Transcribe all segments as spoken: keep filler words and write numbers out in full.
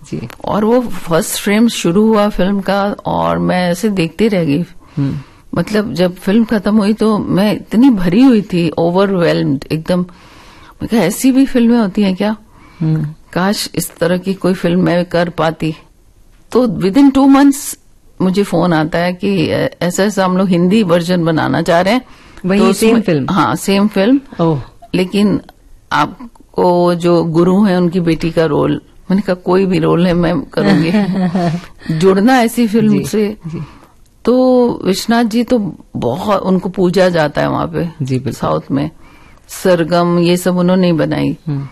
जी। और वो first frame शुरू हुआ फिल्म का और मैं ऐसे देखती रह गई। मतलब जब फिल्म खत्म हुई तो मैं इतनी भरी हुई थी, ओवरवेल्म्ड एकदम। मैं कहा ऐसी भी फिल्में होती हैं क्या? काश इस तरह की कोई फिल्म मैं कर पाती। तो विद इन टू मंथ्स मुझे फोन आता है कि ऐसा ऐसा हम लोग हिंदी वर्जन बनाना चाह रहे हैं। वही तो सेम फिल्म? हाँ, सेम फिल्म। ओह। लेकिन आपको जो गुरु है उनकी बेटी का रोल। मैंने कहा कोई भी रोल है मैं करूंगी। जुड़ना ऐसी फिल्म जी, से। जी। तो विश्वनाथ जी तो बहुत उनको पूजा जाता है वहां पे जी, साउथ में। सरगम ये सब उन्होंने ही बनाई।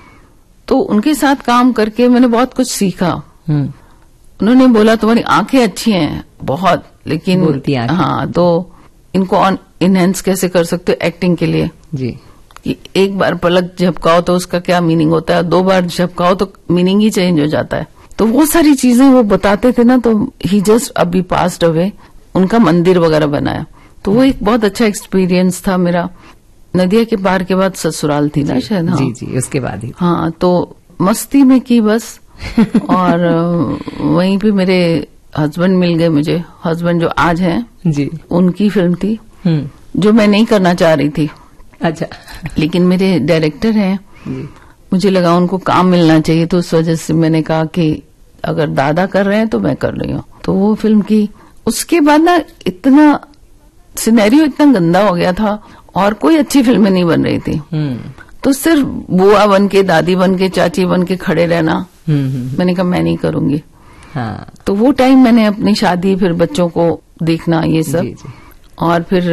तो उनके साथ काम करके मैंने बहुत कुछ सीखा। उन्होंने बोला तुम्हारी आंखें अच्छी हैं बहुत, लेकिन बोलती आंखें। हाँ, तो इनको ऑन इनहेंस कैसे कर सकते हो एक्टिंग के लिए? जी। कि एक बार पलक झपकाओ तो उसका क्या मीनिंग होता है, दो बार झपकाओ तो मीनिंग ही चेंज हो जाता है। तो वो सारी चीजें वो बताते थे ना। तो ही जस्ट अभी पास्ड अवे, उनका मंदिर वगैरह बनाया। तो वो एक बहुत अच्छा एक्सपीरियंस था मेरा। नदिया के पार के बाद ससुराल थी ना शायद। हाँ। जी जी, उसके बाद ही। हाँ, तो मस्ती में की बस। और वहीं पे मेरे हस्बैंड मिल गए मुझे। हस्बैंड जो आज हैं जी, उनकी फिल्म थी जो मैं नहीं करना चाह रही थी। अच्छा। लेकिन मेरे डायरेक्टर हैं, मुझे लगा उनको काम मिलना चाहिए, तो उस वजह से मैंने कहा कि अगर दादा कर रहे हैं तो मैं कर रही हूँ। तो वो फिल्म की। उसके बाद ना इतना सिनेरियो इतना गंदा हो गया था और कोई अच्छी फिल्में नहीं बन रही थी। तो सिर्फ बुआ बन के, दादी बन के, चाची बन के खड़े रहना। मैंने कहा मैं नहीं करूंगी। हाँ। तो वो टाइम मैंने अपनी शादी, फिर बच्चों को देखना, ये सब। जी, जी। और फिर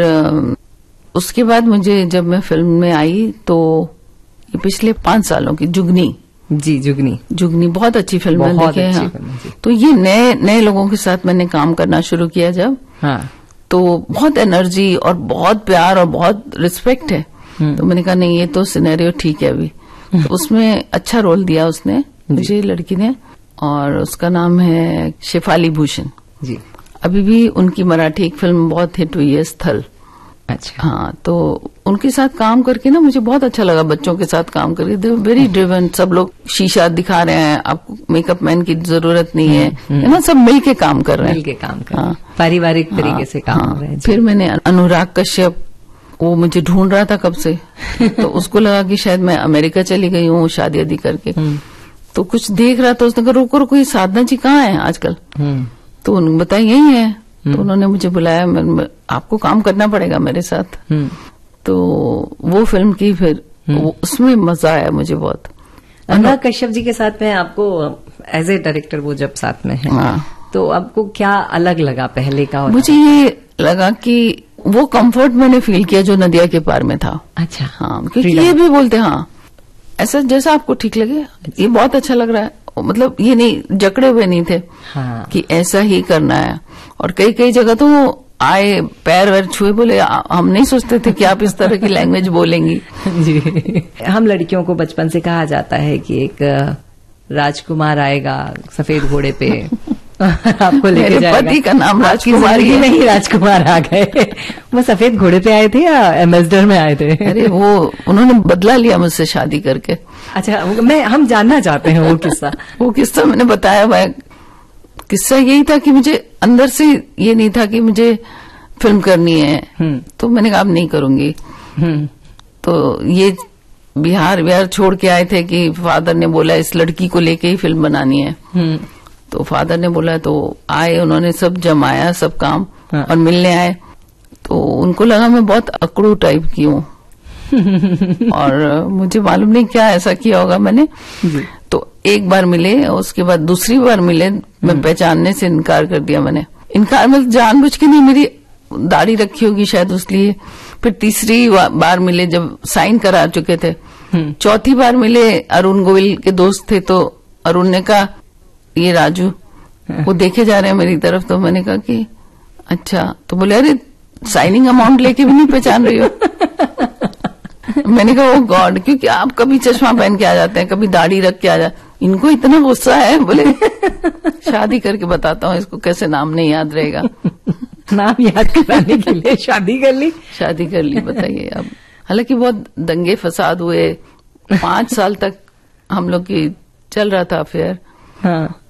उसके बाद मुझे जब मैं फिल्म में आई तो ये पिछले पांच सालों की जुगनी। जी, जुगनी। जुगनी बहुत अच्छी फिल्म है, बहुत देखे अच्छी हैं। फिल्म है, जी। तो ये नए नए लोगों के साथ मैंने काम करना शुरू किया जब। हाँ। तो बहुत एनर्जी और बहुत प्यार और बहुत रिस्पेक्ट है। तो मैंने कहा नहीं, ये तो सिनेरियो ठीक है अभी। तो उसमें अच्छा रोल दिया उसने मुझे, लड़की ने, और उसका नाम है शेफाली भूषण जी। अभी भी उनकी मराठी एक फिल्म बहुत हिट हुई है, स्थल। अच्छा। हाँ, तो उनके साथ काम करके ना मुझे बहुत अच्छा लगा। बच्चों के साथ काम करके दे वेरी ड्रिवन। सब लोग शीशा दिखा रहे हैं, आपको मेकअप मैन की जरूरत नहीं है, है ना, सब मिल के काम कर रहे हैं। मिल के काम कर रहे हैं, पारिवारिक तरीके से काम कर रहे हैं। फिर मैंने अनुराग कश्यप, वो मुझे ढूंढ रहा था कब से। तो उसको लगा कि शायद मैं अमेरिका चली गई हूँ शादी आदि करके। तो कुछ देख रहा था, उसने कहा रोको रोको, ये साधना जी कहाँ है आजकल? तो उन्होंने बताया यही है। तो उन्होंने मुझे बुलाया, मैं, आपको काम करना पड़ेगा मेरे साथ। तो वो फिल्म की, फिर वो, उसमें मजा आया मुझे बहुत। अनुराग कश्यप जी के साथ में आपको एज ए डायरेक्टर वो जब साथ में है, हाँ। तो आपको क्या अलग लगा पहले का? मुझे ये लगा कि वो कंफर्ट मैंने फील किया जो नदिया के पार में था। अच्छा। हाँ, क्योंकि ये भी बोलते हाँ ऐसा जैसा आपको ठीक लगे, ये बहुत अच्छा लग रहा है। मतलब ये नहीं, जकड़े हुए नहीं थे। हाँ। कि ऐसा ही करना है। और कई कई जगह तो आए, पैर वैर छुए, बोले हम नहीं सोचते थे कि आप इस तरह की लैंग्वेज बोलेंगी। जी। हम लड़कियों को बचपन से कहा जाता है कि एक राजकुमार आएगा सफेद घोड़े पे आपको लेके जाएगा। पति का नाम राजकुमार ही नहीं, राजकुमार आ गए। वो सफेद घोड़े पे आए थे या एम्बेसडर में आए थे? अरे वो उन्होंने बदला लिया मुझसे शादी करके। अच्छा, मैं हम जानना चाहते हैं वो किस्सा। वो किस्सा मैंने बताया हुआ है। किस्सा यही था कि मुझे अंदर से ये नहीं था कि मुझे फिल्म करनी है। तो मैंने कहा अब नहीं करूंगी। तो ये बिहार बिहार छोड़ के आए थे कि फादर ने बोला इस लड़की को लेके ही फिल्म बनानी है। तो फादर ने बोला, तो आए, उन्होंने सब जमाया, सब काम। हाँ। और मिलने आए तो उनको लगा मैं बहुत अकड़ू टाइप की हूँ। और मुझे मालूम नहीं क्या ऐसा किया होगा मैंने। तो एक बार मिले, उसके बाद दूसरी बार मिले, मैं पहचानने से इनकार कर दिया मैंने। इनकार मतलब जानबूझ के नहीं, मेरी दाढ़ी रखी होगी शायद उसलिए। फिर तीसरी बार मिले जब साइन करा चुके थे। चौथी बार मिले, अरुण गोविल के दोस्त थे, तो अरुण ने कहा ये राजू, वो देखे जा रहे हैं मेरी तरफ। तो मैंने कहा कि अच्छा। तो बोले अरे साइनिंग अमाउंट लेके भी नहीं पहचान रही हो। मैंने कहा ओ गॉड, क्योंकि आप कभी चश्मा पहन के आ जाते हैं, कभी दाढ़ी रख के आ जाते। इनको इतना गुस्सा है, बोले शादी करके बताता हूँ इसको कैसे नाम नहीं याद रहेगा। नाम याद कराने के लिए शादी कर ली। शादी कर ली, बताइए। अब हालांकि बहुत दंगे फसाद हुए, पांच साल तक हम लोग की चल रहा था अफेयर। हाँ।